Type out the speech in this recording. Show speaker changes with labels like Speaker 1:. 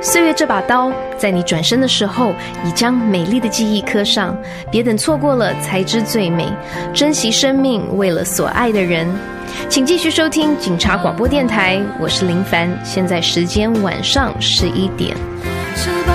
Speaker 1: 岁月这把刀，在你转身的时候，已将美丽的记忆刻上。别等错过了才知最美，珍惜生命，为了所爱的人。请继续收听警察广播电台，我是林凡，现在时间晚上11点。